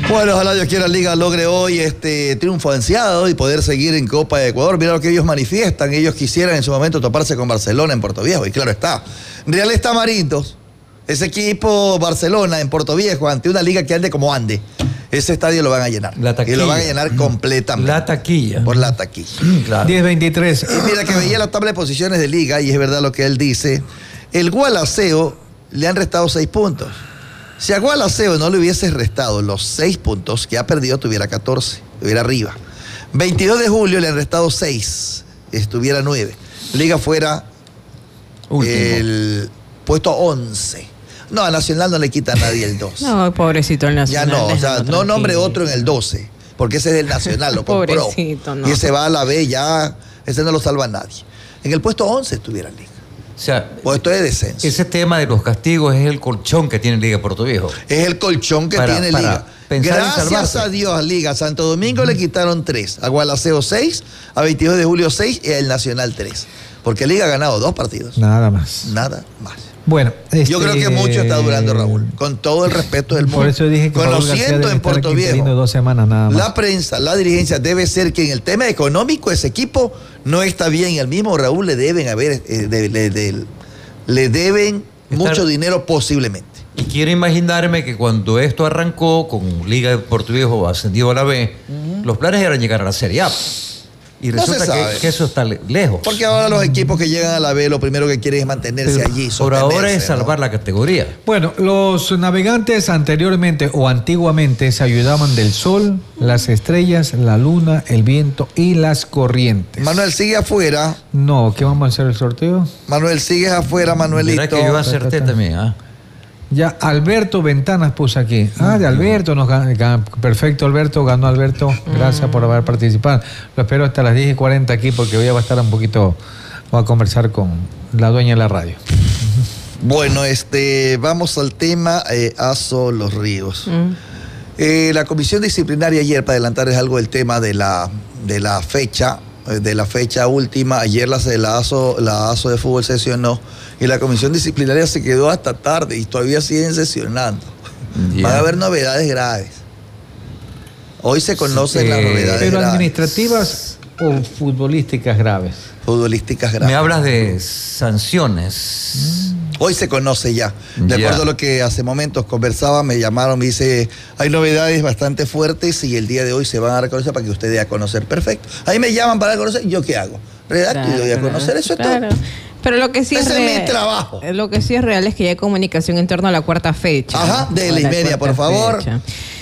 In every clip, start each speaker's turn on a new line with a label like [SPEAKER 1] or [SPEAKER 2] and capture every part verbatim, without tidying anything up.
[SPEAKER 1] Bueno, ojalá Dios quiera, la Liga logre hoy este triunfo ansiado y poder seguir en Copa de Ecuador. Mira lo que ellos manifiestan. Ellos quisieran en su momento toparse con Barcelona en Puerto Viejo. Y claro está. Real Tamarindos, ese equipo Barcelona en Puerto Viejo, ante una liga que ande como ande, ese estadio lo van a llenar.
[SPEAKER 2] La taquilla.
[SPEAKER 1] Y lo van a llenar completamente.
[SPEAKER 2] La taquilla.
[SPEAKER 1] Por la taquilla.
[SPEAKER 2] Claro.
[SPEAKER 3] diez veintitrés.
[SPEAKER 1] Y mira que veía la tabla de posiciones de liga y es verdad lo que él dice. El Gualaceo le han restado seis puntos. Si a Gualaceo no le hubiese restado los seis puntos que ha perdido, tuviera catorce, estuviera arriba. veintidós de julio le han restado seis, estuviera nueve. Liga fuera
[SPEAKER 2] Último.
[SPEAKER 1] El puesto once. No, a Nacional no le quita a nadie el dos.
[SPEAKER 4] No, pobrecito el Nacional.
[SPEAKER 1] Ya no, o sea,
[SPEAKER 4] déjalo
[SPEAKER 1] no nombre
[SPEAKER 4] tranquilo.
[SPEAKER 1] otro en el doce, porque ese es del Nacional, lo compró.
[SPEAKER 4] Pobrecito, no.
[SPEAKER 1] Y ese va a la B ya, ese no lo salva a nadie. En el puesto once estuviera Liga.
[SPEAKER 2] O sea,
[SPEAKER 1] Puesto de descenso.
[SPEAKER 2] ese tema de los castigos es el colchón que tiene Liga Puerto Viejo.
[SPEAKER 1] Es el colchón que
[SPEAKER 2] Para-
[SPEAKER 1] tiene
[SPEAKER 2] para
[SPEAKER 1] Liga.
[SPEAKER 2] pensar en
[SPEAKER 1] Gracias
[SPEAKER 2] salvarse.
[SPEAKER 1] a Dios, Liga. Santo Domingo le quitaron tres. A Gualaceo seis, a veintidós de julio seis y al Nacional tres. Porque Liga ha ganado dos partidos.
[SPEAKER 3] Nada más.
[SPEAKER 1] Nada más.
[SPEAKER 3] Bueno,
[SPEAKER 1] Yo creo
[SPEAKER 3] este,
[SPEAKER 1] que mucho está durando Raúl. Con todo el respeto del mundo.
[SPEAKER 3] Por eso dije que Raúl García
[SPEAKER 1] Conociendo
[SPEAKER 3] debe
[SPEAKER 1] en
[SPEAKER 3] estar
[SPEAKER 1] Puerto
[SPEAKER 3] aquí
[SPEAKER 1] Viejo.
[SPEAKER 3] interino dos semanas nada más.
[SPEAKER 1] La prensa, la dirigencia debe ser que en el tema económico ese equipo no está bien. Y al mismo Raúl le deben haber, eh, de- de- de- le deben
[SPEAKER 2] Estar-
[SPEAKER 1] mucho dinero posiblemente.
[SPEAKER 2] Y quiero imaginarme que cuando esto arrancó con Liga de Puerto Viejo ascendido a la B, los planes eran llegar a la Serie A. Y
[SPEAKER 1] No se
[SPEAKER 2] resulta
[SPEAKER 1] sabe.
[SPEAKER 2] que, que eso está le- lejos.
[SPEAKER 1] Porque ahora los equipos que llegan a la B lo primero que quieren es mantenerse
[SPEAKER 2] Pero
[SPEAKER 1] allí.
[SPEAKER 2] por ahora
[SPEAKER 1] sostenerse,
[SPEAKER 2] es salvar
[SPEAKER 1] ¿no?
[SPEAKER 2] la categoría.
[SPEAKER 3] Bueno, los navegantes anteriormente o antiguamente se ayudaban del sol, las estrellas, la luna, el viento y las corrientes.
[SPEAKER 1] Manuel, sigue afuera.
[SPEAKER 3] No, ¿qué vamos a hacer el sorteo?
[SPEAKER 1] Manuel, sigues afuera, Manuelito.
[SPEAKER 2] Verá que yo acerté también, ¿ah?
[SPEAKER 3] Ya, Alberto Ventanas puso aquí. Ah, de Alberto, nos gan- gan- perfecto, Alberto, ganó Alberto. Gracias por haber participado. Lo espero hasta las diez y cuarenta aquí porque hoy va a estar un poquito, voy a conversar con la dueña de la radio.
[SPEAKER 1] Bueno, este, vamos al tema eh, Aso Los Ríos.
[SPEAKER 4] Mm.
[SPEAKER 1] Eh, la comisión disciplinaria ayer, para adelantarles algo del tema de la, de la fecha, eh, de la fecha última, ayer la, la, ASO, la ASO de fútbol sesionó y la comisión disciplinaria se quedó hasta tarde y todavía siguen sesionando.
[SPEAKER 2] Ya.
[SPEAKER 1] Van a haber novedades graves. Hoy se conocen
[SPEAKER 2] Sí,
[SPEAKER 1] las novedades
[SPEAKER 3] Pero
[SPEAKER 1] graves.
[SPEAKER 3] administrativas o futbolísticas graves.
[SPEAKER 1] Futbolísticas graves.
[SPEAKER 2] Me hablas de sanciones.
[SPEAKER 1] Hoy se conoce ya. De
[SPEAKER 2] Ya.
[SPEAKER 1] acuerdo a lo que hace momentos conversaba, me llamaron, me dice, hay novedades bastante fuertes y el día de hoy se van a reconocer para que usted dé a conocer. Perfecto. Ahí me llaman para conocer, ¿yo qué hago? Redacto y doy a conocer, eso es
[SPEAKER 4] claro.
[SPEAKER 1] todo.
[SPEAKER 4] Pero lo que sí
[SPEAKER 1] Ese
[SPEAKER 4] es,
[SPEAKER 1] es mi
[SPEAKER 4] real-
[SPEAKER 1] trabajo.
[SPEAKER 4] Lo que sí es real es que ya hay comunicación en torno a la cuarta fecha.
[SPEAKER 1] Ajá,
[SPEAKER 4] ¿no?
[SPEAKER 1] de
[SPEAKER 4] A
[SPEAKER 1] la Imedia,
[SPEAKER 4] cuarta
[SPEAKER 1] por favor.
[SPEAKER 4] fecha.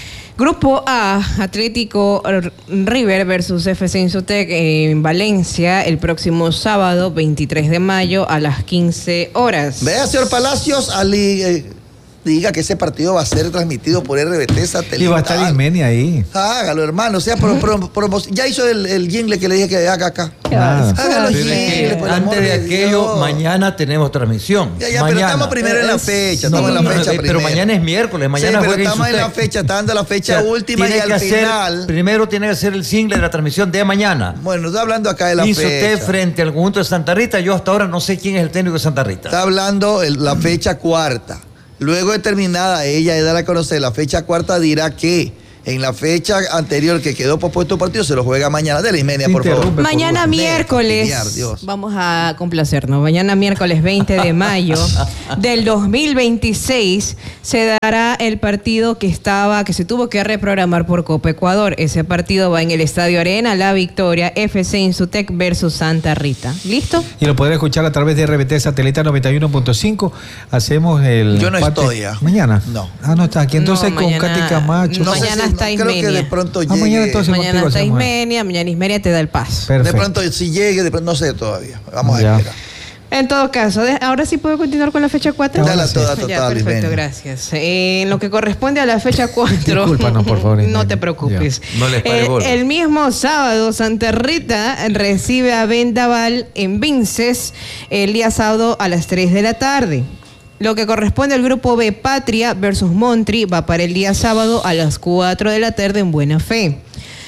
[SPEAKER 4] Grupo A, Atlético River versus F C Insutec en Valencia el próximo sábado veintitrés de mayo a las quince horas.
[SPEAKER 1] Vea, señor Palacios, Ali, eh, diga que ese partido va a ser transmitido por R B T satelital.
[SPEAKER 3] Y va a estar Ismeni ahí.
[SPEAKER 1] Hágalo, hermano. O sea, pro- pro- promo- ya hizo el, el jingle que le dije que haga acá.
[SPEAKER 3] Nada.
[SPEAKER 1] Hágalo,
[SPEAKER 2] Pero es
[SPEAKER 1] jingle,
[SPEAKER 2] que
[SPEAKER 1] por el amor
[SPEAKER 2] antes de aquello,
[SPEAKER 1] Dios.
[SPEAKER 2] mañana tenemos transmisión.
[SPEAKER 1] Ya, ya, pero
[SPEAKER 2] mañana.
[SPEAKER 1] estamos primero en la
[SPEAKER 4] Es-
[SPEAKER 1] fecha,
[SPEAKER 2] No,
[SPEAKER 1] estamos en la
[SPEAKER 2] no,
[SPEAKER 1] fecha
[SPEAKER 2] eh,
[SPEAKER 1] primero.
[SPEAKER 2] pero mañana es miércoles, mañana
[SPEAKER 1] sí, pero
[SPEAKER 2] juega
[SPEAKER 1] estamos en la
[SPEAKER 2] Insutec.
[SPEAKER 1] fecha, está dando la fecha
[SPEAKER 2] O sea,
[SPEAKER 1] última y
[SPEAKER 2] tiene
[SPEAKER 1] al
[SPEAKER 2] que hacer-
[SPEAKER 1] final.
[SPEAKER 2] primero tiene que ser el single de la transmisión de mañana.
[SPEAKER 1] Bueno, está hablando acá de la
[SPEAKER 2] Insutec
[SPEAKER 1] fecha.
[SPEAKER 2] frente al conjunto de Santa Rita. Yo hasta ahora no sé quién es el técnico de Santa Rita.
[SPEAKER 1] Está hablando el- la fecha cuarta. Luego de terminada ella de dar a conocer la fecha cuarta, dirá que en la fecha anterior que quedó pospuesto el partido se lo juega mañana. De la Ismenia, por favor.
[SPEAKER 3] Interrumpe.
[SPEAKER 4] Mañana
[SPEAKER 3] por
[SPEAKER 1] gusto.
[SPEAKER 4] miércoles,
[SPEAKER 1] Genial, Dios.
[SPEAKER 4] vamos a complacernos, mañana miércoles veinte de mayo del dos mil veintiséis se dará el partido que estaba, que se tuvo que reprogramar por Copa Ecuador. Ese partido va en el Estadio Arena La Victoria, F C Insutec versus Santa Rita. ¿Listo?
[SPEAKER 3] Y lo podrán escuchar a través de R B T Satelital noventa y uno punto cinco. Hacemos el.
[SPEAKER 1] Yo no
[SPEAKER 3] empate-
[SPEAKER 1] estoy ya.
[SPEAKER 3] ¿Mañana?
[SPEAKER 1] No.
[SPEAKER 3] Ah, no está aquí. Entonces
[SPEAKER 4] No,
[SPEAKER 3] con
[SPEAKER 4] mañana-
[SPEAKER 3] Katy Camacho.
[SPEAKER 1] No sé
[SPEAKER 4] Mañana
[SPEAKER 1] si-
[SPEAKER 4] está
[SPEAKER 1] creo que
[SPEAKER 4] Ismenia.
[SPEAKER 1] de pronto
[SPEAKER 3] Ah,
[SPEAKER 1] llegue.
[SPEAKER 3] mañana entonces
[SPEAKER 4] Mañana
[SPEAKER 3] contigo
[SPEAKER 4] está
[SPEAKER 3] hacemos.
[SPEAKER 4] Ismenia, mañana Ismenia te da el paso.
[SPEAKER 1] De
[SPEAKER 3] Perfecto.
[SPEAKER 1] pronto, si llegue, de pronto, no sé todavía. Vamos
[SPEAKER 3] Ya.
[SPEAKER 1] a esperar.
[SPEAKER 4] En todo caso, de- ahora sí puedo continuar con la fecha cuatro.
[SPEAKER 1] Dale a toda
[SPEAKER 4] Ya,
[SPEAKER 1] total,
[SPEAKER 4] perfecto,
[SPEAKER 1] Ismenia.
[SPEAKER 4] gracias. Eh, en lo que corresponde a la fecha cuatro,
[SPEAKER 3] Discúlpanos, por favor,
[SPEAKER 4] no
[SPEAKER 3] Ismenia.
[SPEAKER 4] te preocupes.
[SPEAKER 2] Ya. No les pare
[SPEAKER 4] Eh,
[SPEAKER 2] bola.
[SPEAKER 4] el mismo sábado, Santa Rita recibe a Vendaval en Vinces el día sábado a las tres de la tarde. Lo que corresponde al grupo B, Patria versus Montri, va para el día sábado a las cuatro de la tarde en Buena Fe.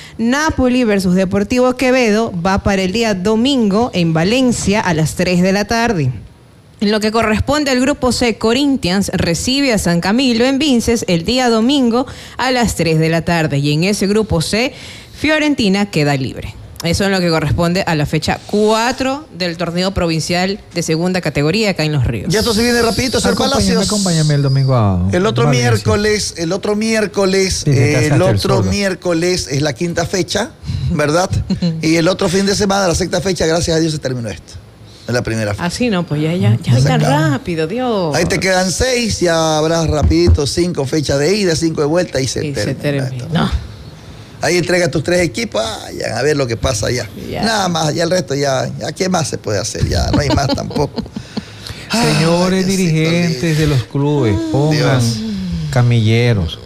[SPEAKER 4] Napoli versus Deportivo Quevedo va para el día domingo en Valencia a las tres de la tarde. En lo que corresponde al grupo C, Corinthians recibe a San Camilo en Vinces el día domingo a las tres de la tarde. Y en ese grupo C, Fiorentina queda libre. Eso es lo que corresponde a la fecha cuatro del torneo provincial de segunda categoría acá en Los Ríos.
[SPEAKER 1] Ya esto se viene rapidito, señor
[SPEAKER 3] Acompáñame,
[SPEAKER 1] Palacios.
[SPEAKER 3] acompáñame el domingo a...
[SPEAKER 1] El otro
[SPEAKER 3] a Valencia.
[SPEAKER 1] miércoles, el otro miércoles,
[SPEAKER 3] Sí, te
[SPEAKER 1] eh, el
[SPEAKER 3] casaste el
[SPEAKER 1] otro
[SPEAKER 3] sordo.
[SPEAKER 1] miércoles es la quinta fecha, ¿verdad? Y el otro fin de semana, la sexta fecha, gracias a Dios se terminó esto. Es la primera fecha.
[SPEAKER 4] Así no, pues ya, ya, ya
[SPEAKER 1] Se
[SPEAKER 4] tan
[SPEAKER 1] acabó.
[SPEAKER 4] rápido, Dios.
[SPEAKER 1] Ahí te quedan seis, ya habrás rapidito cinco fechas de ida, cinco de vuelta y se
[SPEAKER 4] Y se
[SPEAKER 1] termina.
[SPEAKER 4] termina.
[SPEAKER 1] esto.
[SPEAKER 4] No.
[SPEAKER 1] Ahí entrega tus tres equipos, ah, ya, a ver lo que pasa allá.
[SPEAKER 4] Ya.
[SPEAKER 1] Nada más, ya el resto ya, ya, ¿qué más se puede hacer? Ya no hay más tampoco.
[SPEAKER 3] Señores
[SPEAKER 1] Ay, Diosito
[SPEAKER 3] dirigentes
[SPEAKER 1] lindo.
[SPEAKER 3] de los clubes, pongan
[SPEAKER 1] Dios.
[SPEAKER 3] camilleros,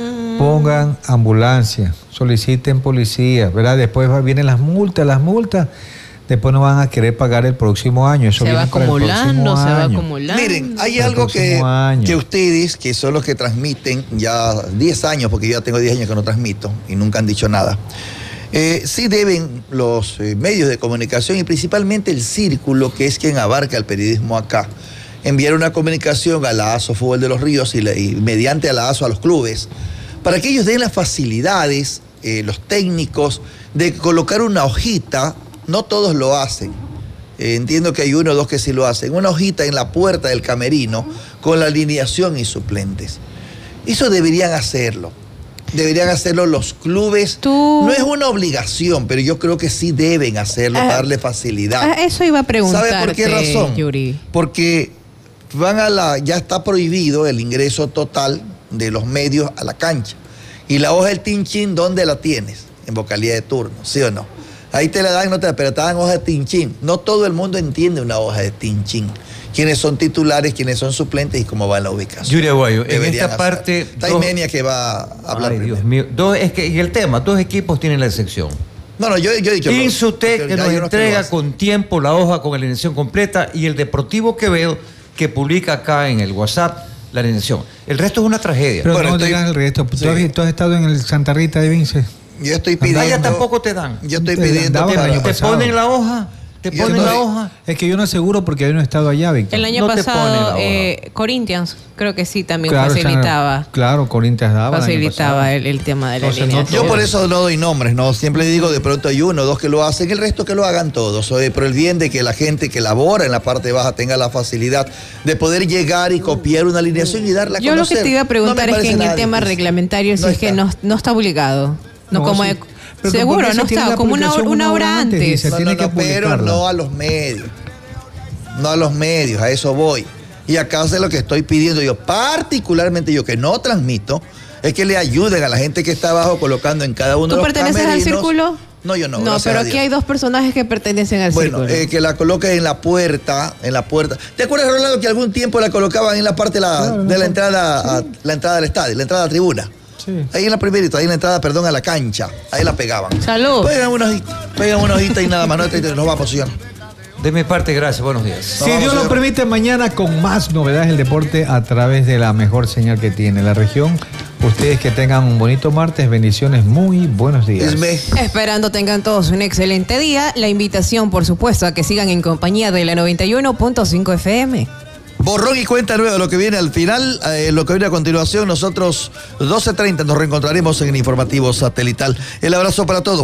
[SPEAKER 3] pongan ambulancia, soliciten policía, ¿verdad? Después va- vienen las multas, las multas, después no van a querer pagar el próximo año. Eso
[SPEAKER 4] Se va
[SPEAKER 3] viene para el
[SPEAKER 4] acumulando,
[SPEAKER 3] próximo
[SPEAKER 4] se va
[SPEAKER 3] año.
[SPEAKER 4] acumulando.
[SPEAKER 1] Miren, hay
[SPEAKER 3] Para el
[SPEAKER 1] algo que,
[SPEAKER 3] próximo año.
[SPEAKER 1] que ustedes, que son los que transmiten ya diez años, porque yo ya tengo diez años que no transmito y nunca han dicho nada, eh, sí deben los eh, medios de comunicación y principalmente el círculo, que es quien abarca el periodismo acá, enviar una comunicación a la A S O Fútbol de los Ríos y, la- y mediante a la A S O a los clubes, para que ellos den las facilidades, eh, los técnicos, de colocar una hojita. No todos lo hacen. Eh, entiendo que hay uno o dos que sí lo hacen. Una hojita en la puerta del camerino con la alineación y suplentes. Eso deberían hacerlo. Deberían hacerlo los clubes.
[SPEAKER 4] Tú-
[SPEAKER 1] No es una obligación, pero yo creo que sí deben hacerlo,
[SPEAKER 4] Ah,
[SPEAKER 1] darle facilidad.
[SPEAKER 4] Ah, eso iba a preguntarte,
[SPEAKER 1] ¿Sabe por qué razón?
[SPEAKER 4] Yuri.
[SPEAKER 1] Porque van a la, ya está prohibido el ingreso total de los medios a la cancha. Y la hoja del tinchín, ¿dónde la tienes? En vocalía de turno, ¿sí o no? Ahí te la dan, no te la, pero te dan hoja de tinchín. No todo el mundo entiende una hoja de tinchín. Quiénes son titulares, quiénes son suplentes y cómo va la ubicación.
[SPEAKER 2] Yuri Aguayo, en
[SPEAKER 1] Deberían
[SPEAKER 2] esta
[SPEAKER 1] hacer.
[SPEAKER 2] parte...
[SPEAKER 1] Está
[SPEAKER 2] dos-
[SPEAKER 1] Imenia que va a hablar
[SPEAKER 2] Ay,
[SPEAKER 1] primero.
[SPEAKER 2] Dios mío. Dos, es que, y el tema, dos equipos tienen la excepción.
[SPEAKER 1] No, no, yo, yo he dicho...
[SPEAKER 2] Insutec,
[SPEAKER 1] porque
[SPEAKER 2] que
[SPEAKER 1] ya
[SPEAKER 2] nos
[SPEAKER 1] hay unos lo
[SPEAKER 2] entrega
[SPEAKER 1] hacen.
[SPEAKER 2] con tiempo la hoja con la alineación completa, y el Deportivo Quevedo, que publica acá en el WhatsApp la alineación. El resto es una tragedia.
[SPEAKER 3] Pero
[SPEAKER 1] Bueno,
[SPEAKER 3] no
[SPEAKER 1] estoy-
[SPEAKER 3] digas el resto. ¿Tú,
[SPEAKER 1] sí.
[SPEAKER 3] has, tú has estado en el Santa Rita de Vinces?
[SPEAKER 1] Yo estoy
[SPEAKER 3] Ah,
[SPEAKER 1] pidiendo...
[SPEAKER 2] Allá tampoco te dan.
[SPEAKER 1] Yo estoy
[SPEAKER 3] Te
[SPEAKER 1] pidiendo...
[SPEAKER 3] daban el
[SPEAKER 1] para-
[SPEAKER 3] año
[SPEAKER 2] Te
[SPEAKER 3] pasado.
[SPEAKER 2] ponen la hoja, te
[SPEAKER 1] Yo
[SPEAKER 2] ponen
[SPEAKER 1] estoy-
[SPEAKER 2] la hoja.
[SPEAKER 3] Es que yo no aseguro porque yo no he estado allá, Víctor.
[SPEAKER 4] El año
[SPEAKER 2] No te ponen la
[SPEAKER 4] pasado,
[SPEAKER 2] hoja.
[SPEAKER 4] eh, Corinthians, creo que sí, también
[SPEAKER 3] Claro,
[SPEAKER 4] facilitaba.
[SPEAKER 3] Santa- Claro, Corinthians daba. el año
[SPEAKER 4] facilitaba
[SPEAKER 3] pasado.
[SPEAKER 4] el, el tema de la
[SPEAKER 3] Entonces, no
[SPEAKER 4] alineación.
[SPEAKER 1] Yo por eso no doy nombres, no. Siempre digo, de pronto hay uno o dos que lo hacen, el resto que lo hagan todos. Oye, por el bien de que la gente que labora en la parte baja tenga la facilidad de poder llegar y copiar una alineación y darla a
[SPEAKER 4] Yo lo
[SPEAKER 1] conocer.
[SPEAKER 4] que te iba a preguntar
[SPEAKER 1] No me
[SPEAKER 4] es que
[SPEAKER 1] parece
[SPEAKER 4] en el
[SPEAKER 1] nada
[SPEAKER 4] tema
[SPEAKER 1] difícil.
[SPEAKER 4] reglamentario, si
[SPEAKER 1] No
[SPEAKER 4] es que
[SPEAKER 1] está.
[SPEAKER 4] no, no está obligado. No,
[SPEAKER 3] No,
[SPEAKER 4] como
[SPEAKER 3] sí.
[SPEAKER 4] de-
[SPEAKER 3] Pero
[SPEAKER 4] seguro,
[SPEAKER 3] ¿por qué
[SPEAKER 4] no
[SPEAKER 3] se tiene
[SPEAKER 4] está,
[SPEAKER 3] la
[SPEAKER 4] como una,
[SPEAKER 3] publicación
[SPEAKER 4] una hora antes.
[SPEAKER 3] dice?
[SPEAKER 1] No,
[SPEAKER 3] tiene
[SPEAKER 1] no,
[SPEAKER 3] que
[SPEAKER 1] no, pero
[SPEAKER 3] publicarla.
[SPEAKER 1] no a los medios. No a los medios, a eso voy. Y acá es lo que estoy pidiendo yo, particularmente yo que no transmito, es que le ayuden a la gente que está abajo colocando en cada uno
[SPEAKER 4] ¿Tú
[SPEAKER 1] de los
[SPEAKER 4] perteneces al
[SPEAKER 1] camerinos.
[SPEAKER 4] círculo?
[SPEAKER 1] No, yo no.
[SPEAKER 4] No,
[SPEAKER 1] gracias
[SPEAKER 4] pero
[SPEAKER 1] a
[SPEAKER 4] aquí
[SPEAKER 1] Dios.
[SPEAKER 4] hay dos personajes que pertenecen al
[SPEAKER 1] Bueno,
[SPEAKER 4] círculo.
[SPEAKER 1] eh, que la coloque en la puerta, en la puerta. ¿Te acuerdas, Rolando, que algún tiempo la colocaban en la parte de la,
[SPEAKER 3] Claro,
[SPEAKER 1] de
[SPEAKER 3] no,
[SPEAKER 1] la entrada, a, la entrada del estadio, la entrada a la tribuna?
[SPEAKER 3] Sí.
[SPEAKER 1] Ahí en la primerita, ahí en la entrada, perdón, a la cancha. Ahí la pegaban.
[SPEAKER 4] Salud.
[SPEAKER 1] Pegan una hojita, pegan una hojita y nada más, no, nos vamos, señor.
[SPEAKER 2] De mi parte, gracias. Buenos días.
[SPEAKER 3] Si
[SPEAKER 1] Vamos,
[SPEAKER 3] Dios lo
[SPEAKER 1] señor.
[SPEAKER 3] permite, mañana con más novedades del deporte a través de la mejor señal que tiene la región. Ustedes que tengan un bonito martes, bendiciones, muy buenos días.
[SPEAKER 1] Esme.
[SPEAKER 4] Esperando tengan todos un excelente día. La invitación, por supuesto, a que sigan en compañía de la noventa y uno punto cinco F M.
[SPEAKER 1] Borrón y cuenta nueva, lo que viene al final, eh, lo que viene a continuación. Nosotros, doce treinta, nos reencontraremos en el informativo satelital. El abrazo para todos.